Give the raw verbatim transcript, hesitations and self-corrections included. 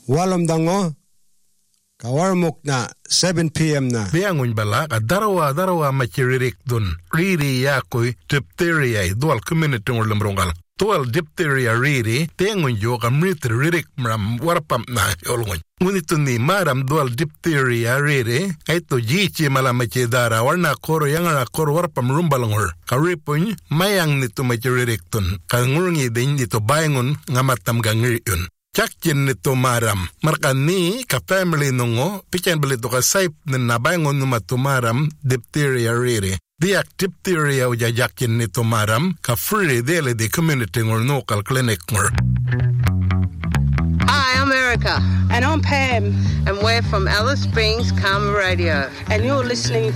Walam dango. Kawarmok na seven p.m. na. Biangun bala ka darawa darawa machiririk dun. Riri yakoy diphtheria dual community ng lamrongal. Dual diphtheria riri tengun yo ka mritir ririk mram warpam na yolngun. Ngunit ni maram dual diphtheria riri ay to jichi malamachi dara warna koro yang ara koro warpam rumbalangor. Karipun mayang nito machiririk dun. Kangurungi din dito bayangun ngamatam gangiriun. Chakkin nito maram. Markan ni ka family nungo, pichen balito ka saip na nabangon numa tumaram diphtheria riri. Diak diphtheria o jajakin nito maram, ka free dele di community ngor local clinic ngor. Hi, I'm Erica. And I'm Pam. And we're from Alice Springs Karma Radio. And you're listening